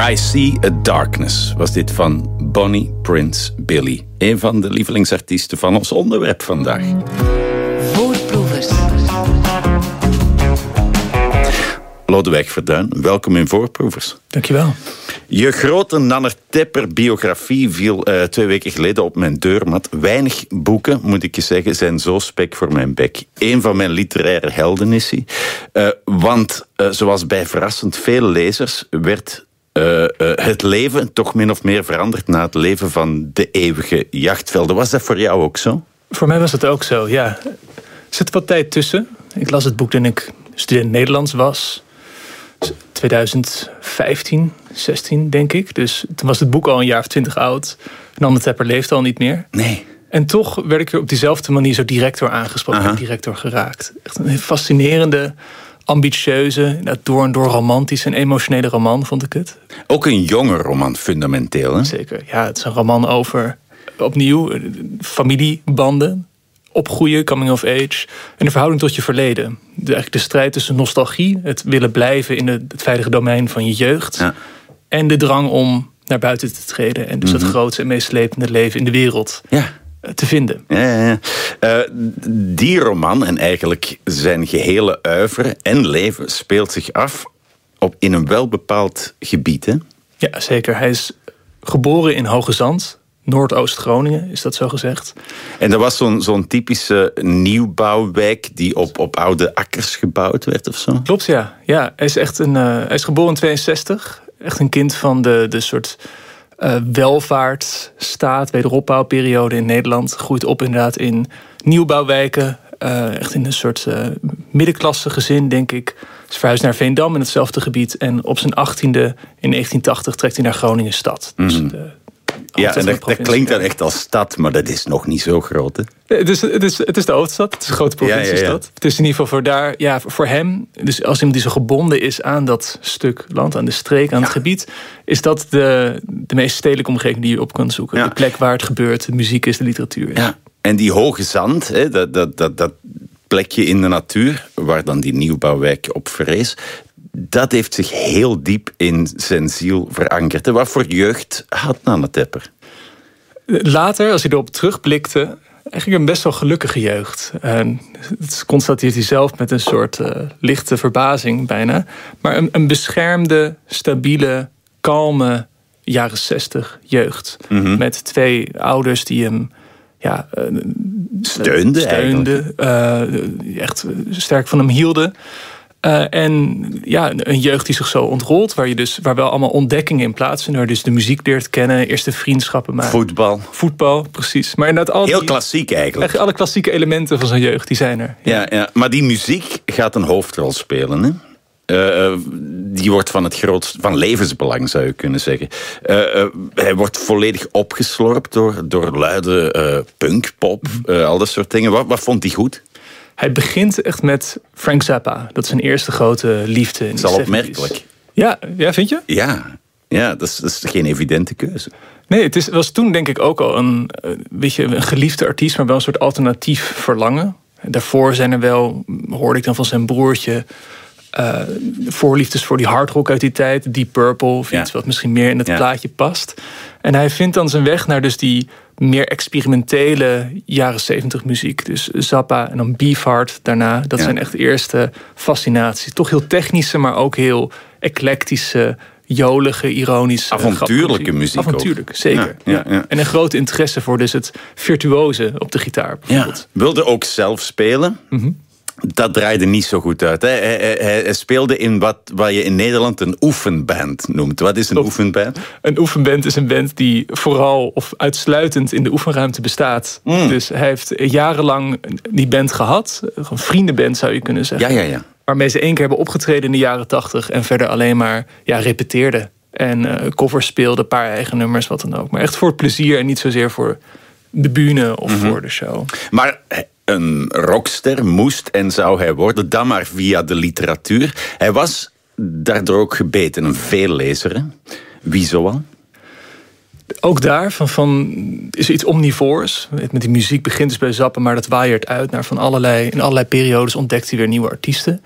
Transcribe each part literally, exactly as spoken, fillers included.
I See a Darkness was dit van Bonnie Prince Billy. Een van de lievelingsartiesten van ons onderwerp vandaag. Voorproevers. Lodewijk Verduin, welkom in Voorproevers. Dankjewel. Je grote Nanner Tepper biografie viel uh, twee weken geleden op mijn deurmat. Weinig boeken, moet ik je zeggen, zijn zo spek voor mijn bek. Eén van mijn literaire helden is hij. Uh, want, uh, zoals bij verrassend veel lezers, werd uh, uh, het leven toch min of meer veranderd na het leven van de eeuwige jachtvelden. Was dat voor jou ook zo? Voor mij was het ook zo, ja. Er zit wat tijd tussen. Ik las het boek toen ik student Nederlands was. twintig vijftien, zestien denk ik. Dus toen was het boek al een jaar of twintig oud. Nanner Tepper leefde al niet meer. Nee. En toch werd ik er op diezelfde manier zo direct door aangesproken. En direct door geraakt. Echt een fascinerende, ambitieuze, door en door romantische en emotionele roman, vond ik het. Ook een jonge roman, fundamenteel, hè? Zeker. Ja, het is een roman over, opnieuw, familiebanden. Opgroeien, coming of age. En de verhouding tot je verleden. De, eigenlijk de strijd tussen nostalgie, het willen blijven in het, het veilige domein van je jeugd. Ja. En de drang om naar buiten te treden. En dus mm-hmm. het grootste en meest slepende leven in de wereld ja. te vinden. Ja, ja, ja. Uh, die roman en eigenlijk zijn gehele oeuvre en leven speelt zich af op in een welbepaald gebied, hè? Ja, zeker. Hij is geboren in Hoge Zand. Noordoost-Groningen, is dat zo gezegd. En dat was zo'n, zo'n typische nieuwbouwwijk die op, op oude akkers gebouwd werd of zo? Klopt, ja. ja hij, is echt een, uh, hij is geboren in tweeënzestig. Echt een kind van de, de soort uh, welvaartstaat, wederopbouwperiode in Nederland. Groeit op inderdaad in nieuwbouwwijken. Uh, echt in een soort uh, middenklasse gezin, denk ik. Is verhuisd naar Veendam in hetzelfde gebied. En op zijn achttiende, in negentien tachtig, trekt hij naar Groningen stad. Mm-hmm. Dus de, Ja, en dat, dat klinkt dan echt als stad, maar dat is nog niet zo groot, hè? Het is, het is, het is de hoofdstad, het is een grote provinciestad. Ja, ja, ja. Het is in ieder geval voor daar, ja, voor hem, dus als iemand die zo gebonden is aan dat stuk land, aan de streek, aan ja. het gebied, is dat de, de meest stedelijke omgeving die je op kan zoeken. Ja. De plek waar het gebeurt, de muziek is, de literatuur is. Ja. En die Hoge Zand, hè, dat, dat, dat, dat plekje in de natuur, waar dan die nieuwbouwwijk op verrees, dat heeft zich heel diep in zijn ziel verankerd. En wat voor jeugd had Nanner Tepper? Later, als hij erop terugblikte, eigenlijk een best wel gelukkige jeugd. En dat constateert hij zelf met een soort uh, lichte verbazing bijna. Maar een, een beschermde, stabiele, kalme jaren zestig jeugd. Mm-hmm. Met twee ouders die hem ja, uh, steunde, steunde uh, echt sterk van hem hielden. Uh, en ja, een jeugd die zich zo ontrolt, waar je dus waar wel allemaal ontdekkingen in plaatsvinden, waar dus de muziek leert kennen, eerste vriendschappen maken. Voetbal. Voetbal, precies. Maar inderdaad al heel die, klassiek eigenlijk. Alle klassieke elementen van zijn jeugd, die zijn er. Ja, ja, ja. Maar die muziek gaat een hoofdrol spelen, hè? Uh, uh, die wordt van het grootste, van levensbelang zou je kunnen zeggen. Uh, uh, hij wordt volledig opgeslorpt door, door luide uh, punk, pop, uh, al dat soort dingen. Wat, wat vond hij goed? Hij begint echt met Frank Zappa. Dat is zijn eerste grote liefde. Dat is al opmerkelijk. Ja, ja, vind je? Ja, ja dat, is, dat is geen evidente keuze. Nee, het is, was toen denk ik ook al een, weet je, een geliefde artiest, maar wel een soort alternatief verlangen. Daarvoor zijn er wel, hoorde ik dan van zijn broertje, Uh, voorliefdes voor die hardrock uit die tijd, Deep Purple, of iets ja. wat misschien meer in het ja. plaatje past. En hij vindt dan zijn weg naar dus die meer experimentele jaren zeventig muziek. Dus Zappa en dan Beefheart daarna. Dat ja. zijn echt de eerste fascinaties. Toch heel technische, maar ook heel eclectische, jolige, ironische, avontuurlijke muziek. Avontuurlijk, zeker. Ja, ja, ja. En een grote interesse voor dus het virtuoze op de gitaar bijvoorbeeld. Ja. Wilde ook zelf spelen. Mm-hmm. Dat draaide niet zo goed uit. Hè. Hij, hij, hij speelde in wat, wat je in Nederland een oefenband noemt. Wat is een Op, oefenband? Een oefenband is een band die vooral of uitsluitend in de oefenruimte bestaat. Mm. Dus hij heeft jarenlang die band gehad. Een vriendenband zou je kunnen zeggen. Ja, ja, ja. Waarmee ze één keer hebben opgetreden in de jaren tachtig. En verder alleen maar ja, repeteerden. En uh, covers speelden, een paar eigen nummers, wat dan ook. Maar echt voor het plezier en niet zozeer voor de bühne of mm-hmm. voor de show. Maar een rockster moest en zou hij worden, dan maar via de literatuur. Hij was daardoor ook gebeten, een veellezer. Hè? Wie zoal? Ook daar van, van is iets omnivores. Met die muziek begint dus bij Zappa, maar dat waaiert uit naar van allerlei. In allerlei periodes ontdekt hij weer nieuwe artiesten.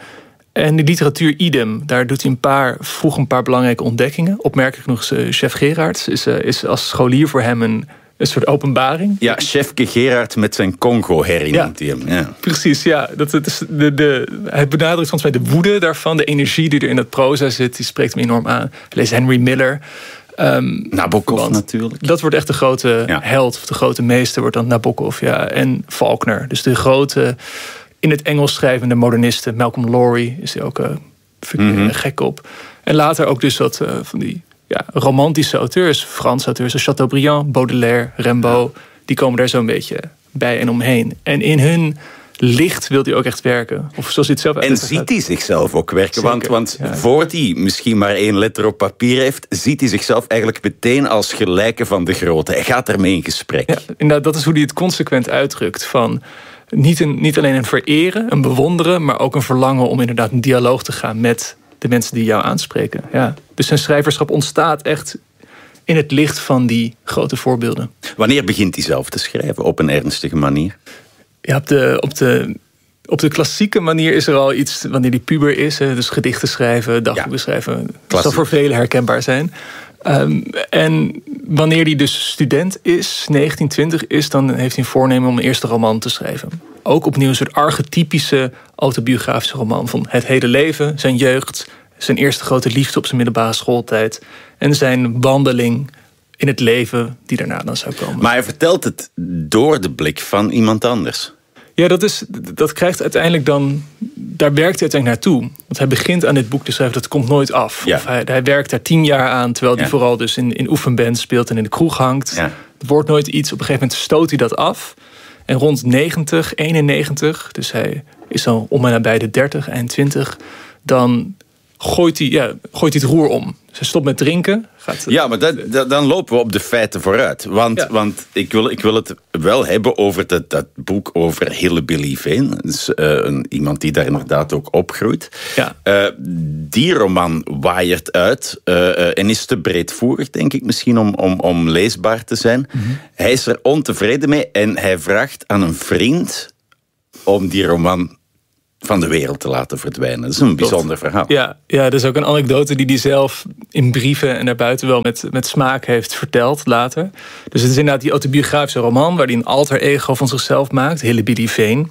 En de literatuur idem, daar doet hij een paar, vroeg een paar belangrijke ontdekkingen. Opmerkelijk nog eens, uh, chef Gerards is, uh, is als scholier voor hem een, een soort openbaring. Ja, chefke Gerard met zijn Congo-herrie ja, noemt hij hem. Ja. Precies, ja. Dat, dat is de, de, hij benadrukt volgens mij de woede daarvan, de energie die er in dat proza zit. Die spreekt hem enorm aan. Hij leest Henry Miller. Um, Nabokov natuurlijk. Dat wordt echt de grote ja. held, of de grote meester wordt dan Nabokov. Ja. En Faulkner, dus de grote... in het Engels schrijvende modernisten. Malcolm Lowry is hij ook uh, mm-hmm. gek op. En later ook dus wat uh, van die ja, romantische auteurs. Franse auteurs zoals Chateaubriand, Baudelaire, Rimbaud. Ja. Die komen daar zo'n beetje bij en omheen. En in hun licht wil hij ook echt werken. Of zoals hij het zelf en ziet hij zichzelf ook werken. Zeker, want want ja. voordat hij misschien maar één letter op papier heeft... ziet hij zichzelf eigenlijk meteen als gelijke van de grote. Hij gaat ermee in gesprek. Ja, inderdaad, dat is hoe hij het consequent uitdrukt. Van... Niet, een, niet alleen een vereren, een bewonderen... maar ook een verlangen om inderdaad een dialoog te gaan... met de mensen die jou aanspreken. Ja. Dus zijn schrijverschap ontstaat echt in het licht van die grote voorbeelden. Wanneer begint hij zelf te schrijven op een ernstige manier? Ja, op de, op de, op de klassieke manier is er al iets... wanneer die puber is, dus gedichten schrijven, dagboeken ja. schrijven... dat zal voor velen herkenbaar zijn... Um, en wanneer hij dus student is, negentien twintig is... dan heeft hij een voornemen om een eerste roman te schrijven. Ook opnieuw een soort archetypische autobiografische roman... van het hele leven, zijn jeugd... zijn eerste grote liefde op zijn middelbare schooltijd... en zijn wandeling in het leven die daarna dan zou komen. Maar hij vertelt het door de blik van iemand anders... Ja, dat, is, dat krijgt uiteindelijk dan... Daar werkt hij uiteindelijk naartoe. Want hij begint aan dit boek te schrijven, dat komt nooit af. Ja. Of hij, hij werkt daar tien jaar aan... terwijl hij ja. vooral dus in, in oefenband speelt en in de kroeg hangt. Ja. Het wordt nooit iets. Op een gegeven moment stoot hij dat af. En rond negentig, eenennegentig... dus hij is al om en nabij de dertig, eind twintig... dan gooit hij, ja, gooit hij het roer om. Dus hij stopt met drinken. Gaat, ja, maar dat, dat, dan lopen we op de feiten vooruit. Want, ja. want ik, wil, ik wil het wel hebben over dat, dat boek over Hillbilly Vane. Dus, uh, een, iemand die daar inderdaad ook opgroeit. Ja. Uh, die roman waaiert uit uh, uh, en is te breedvoerig, denk ik, misschien om, om, om leesbaar te zijn. Mm-hmm. Hij is er ontevreden mee en hij vraagt aan een vriend om die roman van de wereld te laten verdwijnen. Dat is een bijzonder verhaal. Ja, ja, dat is ook een anekdote die hij zelf in brieven en daarbuiten wel met, met smaak heeft verteld later. Dus het is inderdaad die autobiografische roman waar hij een alter ego van zichzelf maakt, Hillbilly Vane.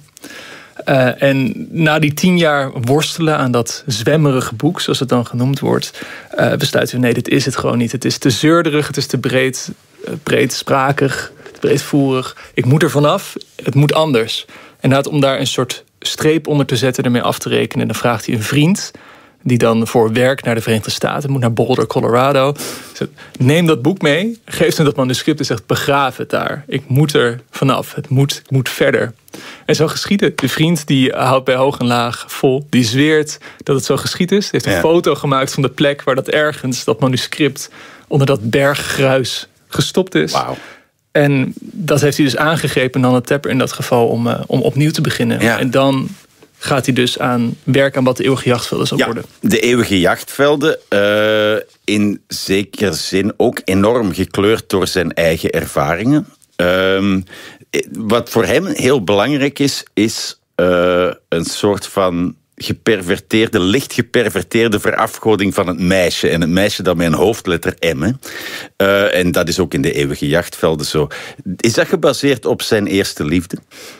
Uh, en na die tien jaar worstelen aan dat zwemmerige boek, zoals het dan genoemd wordt, uh, besluiten we, nee, dit is het gewoon niet. Het is te zeurderig, het is te breed, uh, breedsprakig, te breedvoerig. Ik moet er vanaf, het moet anders. En inderdaad, om daar een soort streep onder te zetten, ermee af te rekenen. En dan vraagt hij een vriend, die dan voor werk naar de Verenigde Staten moet, naar Boulder, Colorado. Zegt, neem dat boek mee, geef hem dat manuscript en zegt, begraaf het daar. Ik moet er vanaf, het moet, ik moet verder. En zo geschiet het. De vriend die houdt bij hoog en laag vol, die zweert dat het zo geschied is. Hij heeft een ja. foto gemaakt van de plek waar dat ergens, dat manuscript, onder dat berggruis gestopt is. Wauw. En dat heeft hij dus aangegrepen, Nanne Tepper in dat geval, om, uh, om opnieuw te beginnen. Ja. En dan gaat hij dus aan werk aan wat de eeuwige jachtvelden zal ja, worden. De eeuwige jachtvelden, uh, in zekere zin ook enorm gekleurd door zijn eigen ervaringen. Uh, wat voor hem heel belangrijk is, is uh, een soort van geperverteerde, licht geperverteerde verafgoding van het meisje. En het meisje dan met een hoofdletter M. Hè. Uh, en dat is ook in de eeuwige jachtvelden zo. Is dat gebaseerd op zijn eerste liefde?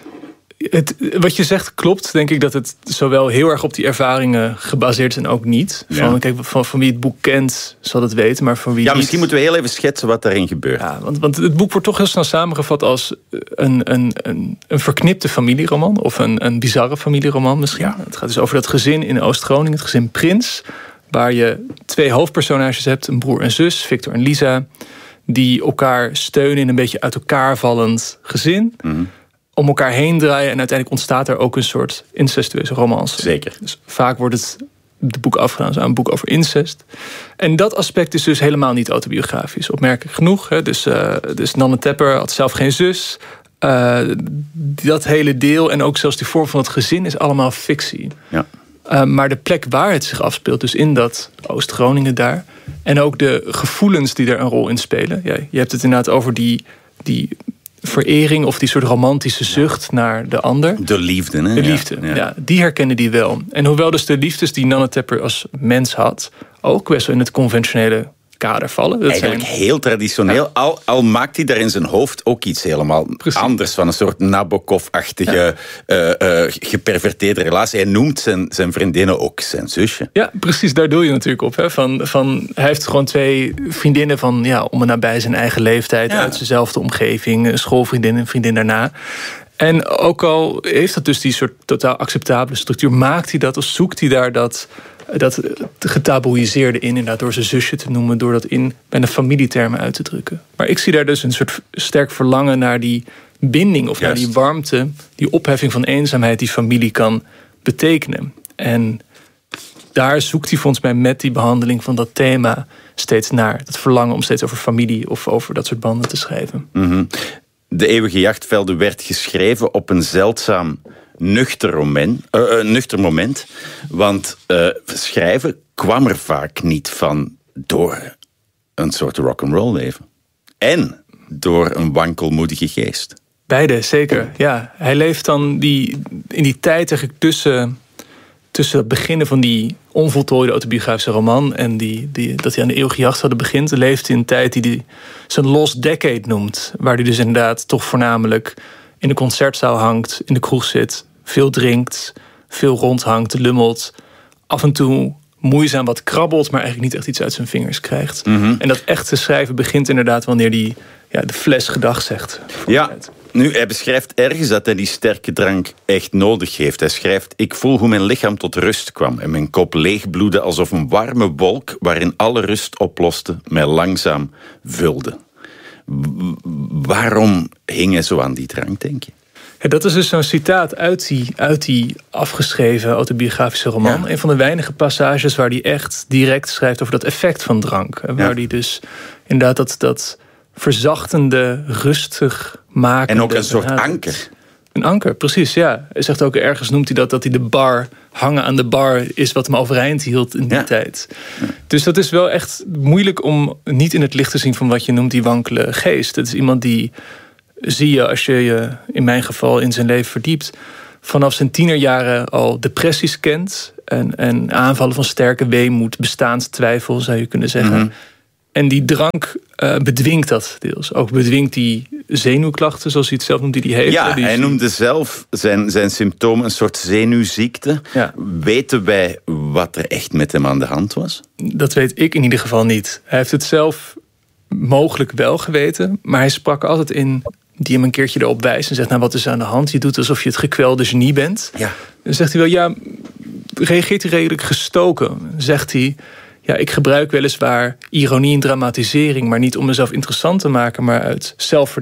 Het, wat je zegt klopt, denk ik dat het zowel heel erg op die ervaringen gebaseerd is en ook niet. Ja. Van, kijk, van, van wie het boek kent, zal het weten, maar van wie Ja, niet. Misschien moeten we heel even schetsen wat daarin gebeurt. Ja, want, want het boek wordt toch heel snel samengevat als een, een, een, een verknipte familieroman, of een, een bizarre familieroman misschien. Ja. Het gaat dus over dat gezin in Oost-Groningen, het gezin Prins, waar je twee hoofdpersonages hebt, een broer en zus, Victor en Lisa, die elkaar steunen in een beetje uit elkaar vallend gezin. Mm-hmm. Om elkaar heen draaien en uiteindelijk ontstaat er ook een soort incestueuze romance. Zeker. Dus vaak wordt het de boek afgedaan als een boek over incest. En dat aspect is dus helemaal niet autobiografisch. Opmerkelijk genoeg. Hè? Dus, uh, dus Nanne Tepper had zelf geen zus. Uh, dat hele deel en ook zelfs die vorm van het gezin is allemaal fictie. Ja. Uh, maar de plek waar het zich afspeelt, dus in dat Oost-Groningen daar, en ook de gevoelens die er een rol in spelen. Ja, je hebt het inderdaad over die, die verering of die soort romantische zucht naar de ander. De liefde, hè? De liefde, ja. ja. Die herkende die wel. En hoewel dus de liefdes die Nana Tepper als mens had ook best wel in het conventionele kader vallen. Dat Eigenlijk zijn... heel traditioneel. Ja. Al, al maakt hij daar in zijn hoofd ook iets helemaal Precies. anders van. Een soort Nabokov-achtige, ja. uh, uh, geperverteerde relatie. Hij noemt zijn, zijn vriendinnen ook zijn zusje. Ja, precies. Daar doe je natuurlijk op. Hè. Van, van, hij heeft gewoon twee vriendinnen van ja, om en nabij zijn eigen leeftijd. Ja. Uit dezelfde omgeving. Schoolvriendin en vriendin daarna. En ook al heeft dat dus die soort totaal acceptabele structuur, maakt hij dat of zoekt hij daar dat, dat getaboeiseerde in, inderdaad door zijn zusje te noemen, door dat in bijna familietermen uit te drukken. Maar ik zie daar dus een soort sterk verlangen naar die binding of Juist. naar die warmte, die opheffing van eenzaamheid die familie kan betekenen. En daar zoekt hij volgens mij met die behandeling van dat thema steeds naar. Dat verlangen om steeds over familie of over dat soort banden te schrijven. Mm-hmm. De Eeuwige Jachtvelden werd geschreven op een zeldzaam nuchter moment. Uh, uh, nuchter moment want uh, schrijven kwam er vaak niet van door een soort rock'n'roll leven. En door een wankelmoedige geest. Beide, zeker. Ja, hij leeft dan die, in die tijd eigenlijk tussen, tussen het beginnen van die onvoltooide autobiografische roman en die, die, dat hij aan de Eeuwige Jachtvelden begint, leeft in een tijd die hij zijn Lost Decade noemt. Waar hij dus inderdaad toch voornamelijk in de concertzaal hangt, in de kroeg zit, veel drinkt, veel rondhangt, lummelt, af en toe moeizaam wat krabbelt, maar eigenlijk niet echt iets uit zijn vingers krijgt. Mm-hmm. En dat echte schrijven begint inderdaad wanneer hij ja, de fles gedag zegt. Ja, nu, hij beschrijft ergens dat hij die sterke drank echt nodig heeft. Hij schrijft: ik voel hoe mijn lichaam tot rust kwam en mijn kop leegbloedde alsof een warme wolk waarin alle rust oploste mij langzaam vulde. W- waarom hing hij zo aan die drank, denk je? Ja, dat is dus zo'n citaat uit die, uit die afgeschreven autobiografische roman. Ja. Een van de weinige passages waar hij echt direct schrijft over dat effect van drank. Waar ja. hij dus inderdaad dat, dat verzachtende, rustig maken. En ook een soort anker. Een anker, precies, ja. Hij zegt ook ergens, noemt hij dat, dat hij de bar, hangen aan de bar is wat hem overeind hield in die ja. tijd. Ja. Dus dat is wel echt moeilijk om niet in het licht te zien van wat je noemt die wankele geest. Het is iemand die, zie je als je je in mijn geval in zijn leven verdiept, vanaf zijn tienerjaren al depressies kent en, en aanvallen van sterke weemoed, bestaanstwijfel zou je kunnen zeggen. Mm-hmm. En die drank uh, bedwingt dat deels. Ook bedwingt die zenuwklachten, zoals hij het zelf noemt, die hij heeft. Ja, die hij noemde zelf zijn, zijn symptomen een soort zenuwziekte. Ja. Weten wij wat er echt met hem aan de hand was? Dat weet ik in ieder geval niet. Hij heeft het zelf mogelijk wel geweten, maar hij sprak altijd in die hem een keertje erop wijst en zegt, nou, wat is aan de hand? Je doet alsof je het gekwelde genie bent. Ja. Dan zegt hij wel, ja, reageert hij redelijk gestoken. Zegt hij, ja, ik gebruik weliswaar ironie en dramatisering, maar niet om mezelf interessant te maken, maar uit zelfverdediging.